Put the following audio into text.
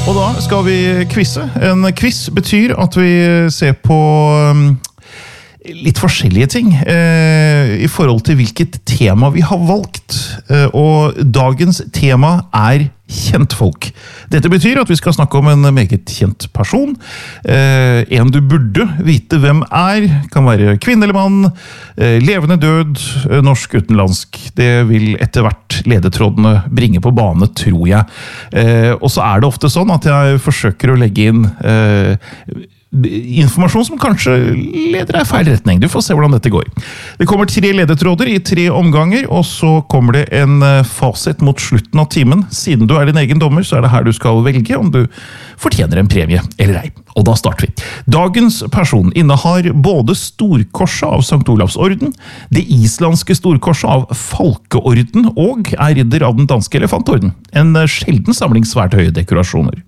Og da skal vi quizze. En quiz betyr at vi ser på litt forskjellige ting i forhold til hvilket tema vi har valgt. Og dagens tema kjentfolk. Dette betyr at vi skal snakke om en meget kjent person. En du burde vite hvem kan være kvinne eller mann, levende død, norsk utenlandsk. Det vil etter hvert ledetrådene bringe på bane, tror jeg. Og så det ofte sånn at jeg forsøker å legge inn informasjon som kanskje leder deg i feil retning. Du får se hvordan dette går. Det kommer 3 ledetråder i 3 omganger, og så kommer det en fasit mot slutten av timen. Siden du din egen dommer, så det her du skal velge om du fortjener en premie eller ei. Og da starter vi. Dagens person innehar både storkorset av Sankt Olavs orden, det islandske storkorset av Falkeorden og ridder av den danske elefantorden. En sjelden samling svært høye dekorasjoner.